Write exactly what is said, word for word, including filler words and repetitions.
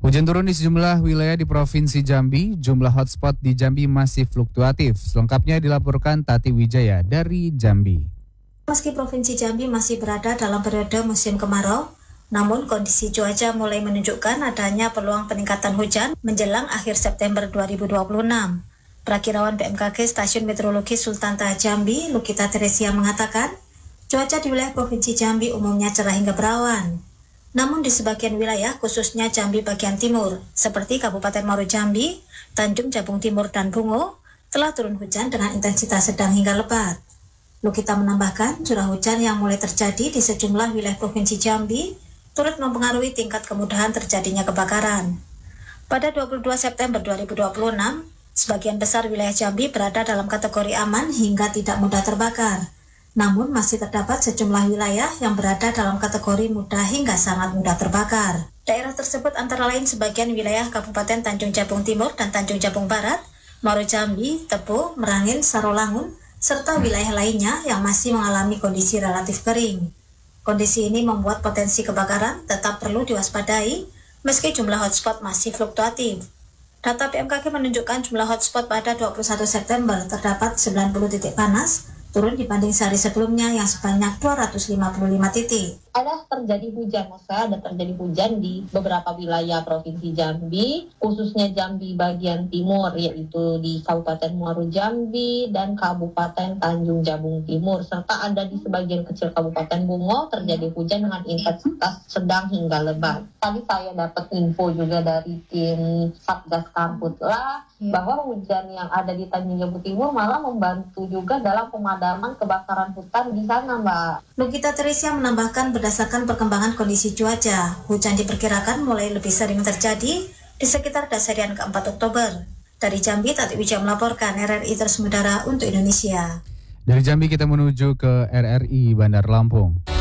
Hujan turun di sejumlah wilayah di Provinsi Jambi, jumlah hotspot di Jambi masih fluktuatif. Selengkapnya dilaporkan Tati Wijaya dari Jambi. Meski Provinsi Jambi masih berada dalam periode musim kemarau, namun kondisi cuaca mulai menunjukkan adanya peluang peningkatan hujan menjelang akhir September dua ribu dua puluh enam. Perakirawan B M K G Stasiun Meteorologi Sultan Toha Jambi, Lukita Teresia mengatakan, cuaca di wilayah Provinsi Jambi umumnya cerah hingga berawan. Namun di sebagian wilayah, khususnya Jambi bagian timur, seperti Kabupaten Muaro Jambi, Tanjung Jabung Timur, dan Bungo, telah turun hujan dengan intensitas sedang hingga lebat. Lukita menambahkan, curah hujan yang mulai terjadi di sejumlah wilayah Provinsi Jambi turut mempengaruhi tingkat kemudahan terjadinya kebakaran. Pada dua puluh dua September dua ribu dua puluh enam, sebagian besar wilayah Jambi berada dalam kategori aman hingga tidak mudah terbakar. Namun masih terdapat sejumlah wilayah yang berada dalam kategori mudah hingga sangat mudah terbakar. Daerah tersebut antara lain sebagian wilayah Kabupaten Tanjung Jabung Timur dan Tanjung Jabung Barat, Muaro Jambi, Tepu, Merangin, Sarolangun, serta wilayah lainnya yang masih mengalami kondisi relatif kering. Kondisi ini membuat potensi kebakaran tetap perlu diwaspadai meski jumlah hotspot masih fluktuatif. Data B M K G menunjukkan jumlah hotspot pada dua puluh satu September terdapat sembilan puluh titik panas, turun dibanding sehari sebelumnya yang sebanyak dua ratus lima puluh lima titik. Ada terjadi hujan, masa ada terjadi hujan di beberapa wilayah Provinsi Jambi, khususnya Jambi bagian timur, yaitu di Kabupaten Muaro Jambi dan Kabupaten Tanjung Jabung Timur, serta ada di sebagian kecil Kabupaten Bungo terjadi hujan dengan intensitas sedang hingga lebat. Tadi saya dapat info juga dari tim Satgas Karhutla bahwa hujan yang ada di Tanjung Jabung Timur malah membantu juga dalam pemadaman kebakaran hutan di sana, Mbak. Lukita Teresia menambahkan berdasarkan perkembangan kondisi cuaca, hujan diperkirakan mulai lebih sering terjadi di sekitar dasarian keempat Oktober. Dari Jambi, Tati Wijaya melaporkan R R I terus mengudara untuk Indonesia. Dari Jambi kita menuju ke R R I Bandar Lampung.